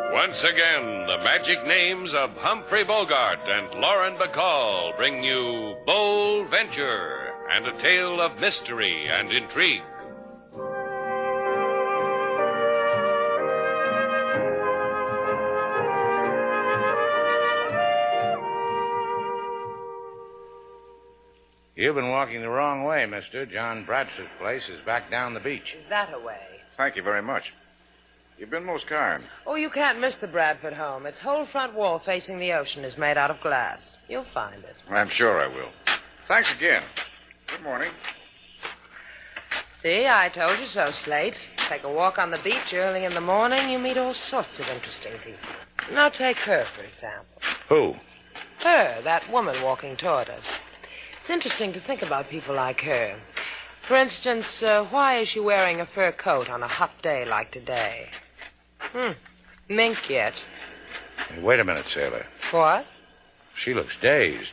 Once again, the magic names of Humphrey Bogart and Lauren Bacall bring you Bold Venture and a tale of mystery and intrigue. You've been walking the wrong way, mister. John Bradford's place is back down the beach. That away. Thank you very much. You've been most kind. Oh, you can't miss the Bradford home. Its whole front wall facing the ocean is made out of glass. You'll find it. I'm sure I will. Thanks again. Good morning. See, I told you so, Slate. Take a walk on the beach early in the morning, you meet all sorts of interesting people. Now take her, for example. Who? Her, that woman walking toward us. It's interesting to think about people like her. For instance, why is she wearing a fur coat on a hot day like today? Mink yet. Hey, wait a minute, sailor. What? She looks dazed.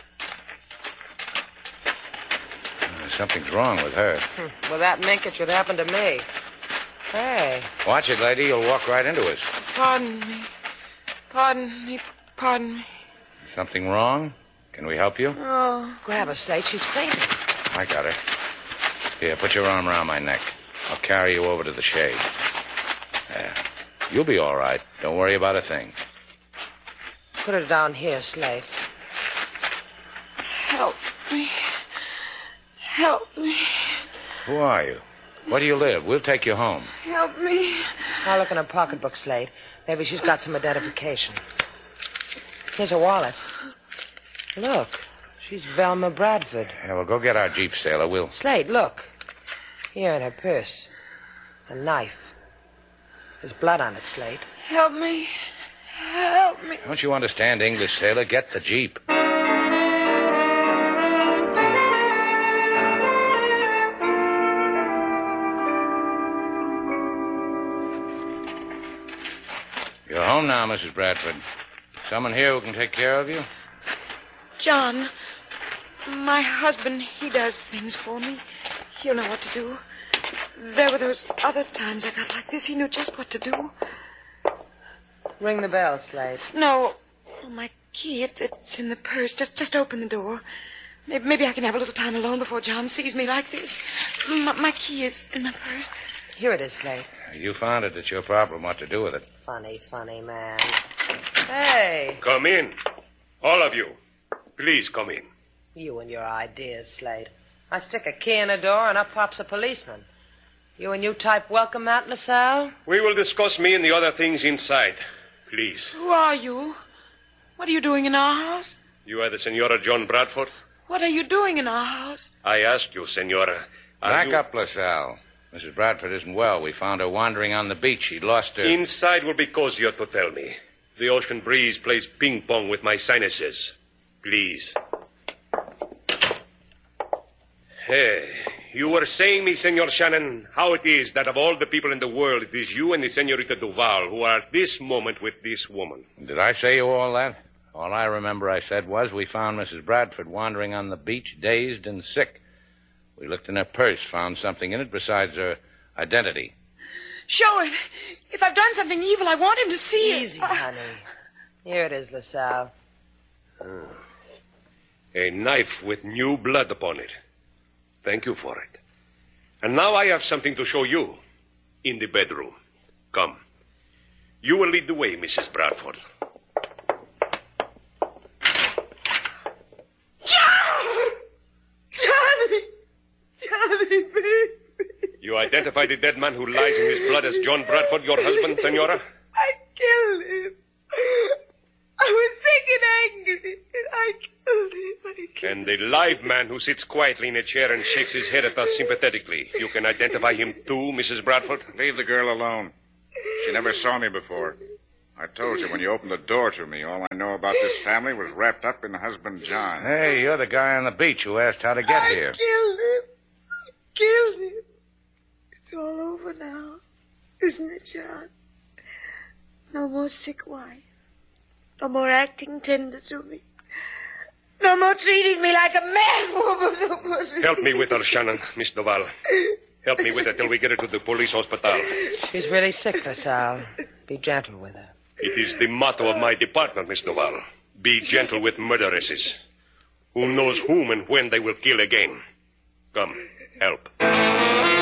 Something's wrong with her. With that mink, it should happen to me. Hey. Watch it, lady. You'll walk right into us. Pardon me. Pardon me. Pardon me. Something wrong? Can we help you? Oh, grab her, Slate. She's fainting. I got her. Here, put your arm around my neck. I'll carry you over to the shade. There. You'll be all right. Don't worry about a thing. Put her down here, Slate. Help me. Help me. Who are you? Where do you live? We'll take you home. Help me. I'll look in her pocketbook, Slate. Maybe she's got some identification. Here's her wallet. Look, she's Velma Bradford. Yeah, well, go get our Jeep, sailor. We'll... Slate, look. Here in her purse. A knife. There's blood on it, Slate. Help me. Help me. Don't you understand English, sailor? Get the Jeep. You're home now, Mrs. Bradford. Someone here who can take care of you? John, my husband, he does things for me. He'll know what to do. There were those other times I got like this. He knew just what to do. Ring the bell, Slate. No. Oh, my key, it's in the purse. Just open the door. Maybe I can have a little time alone before John sees me like this. My key is in my purse. Here it is, Slate. You found it. It's your problem what to do with it. Funny man. Hey. Come in. All of you. Please come in. You and your ideas, Slate. I stick a key in a door and up pops a policeman. You and you type welcome mat, LaSalle? We will discuss me and the other things inside. Please. Who are you? What are you doing in our house? You are the Senora John Bradford? What are you doing in our house? I ask you, Senora. Back up, LaSalle. Mrs. Bradford isn't well. We found her wandering on the beach. She'd lost her... Inside will be cozier to tell me. The ocean breeze plays ping-pong with my sinuses. Please. Hey, you were saying me, Senor Shannon, how it is that of all the people in the world, it is you and the Senorita Duval who are at this moment with this woman. Did I say you all that? All I remember I said was we found Mrs. Bradford wandering on the beach, dazed and sick. We looked in her purse, found something in it besides her identity. Show it. If I've done something evil, I want him to see it. Easy, honey. Here it is, LaSalle. A knife with new blood upon it. Thank you for it. And now I have something to show you in the bedroom. Come. You will lead the way, Mrs. Bradford. John! Johnny, baby. You identify the dead man who lies in his blood as John Bradford, your husband, Senora? I killed him. I was sick and angry, and I killed him. And the live man who sits quietly in a chair and shakes his head at us sympathetically. You can identify him too, Mrs. Bradford? Leave the girl alone. She never saw me before. I told you when you opened the door to me, all I know about this family was wrapped up in the husband, John. Hey, you're the guy on the beach who asked how to get here. I killed him. It's all over now, isn't it, John? No more sick wife. No more acting tender to me. No more treating me like a man woman. No more... Help me with her, Shannon, Miss Duval. Help me with her till we get her to the police hospital. She's really sick, LaSalle. Be gentle with her. It is the motto of my department, Miss Duval. Be gentle with murderesses. Who knows whom and when they will kill again? Come, help.